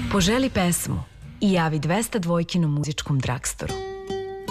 Poželi pesmu i javi 200 dvojkinom muzičkom dragstoru.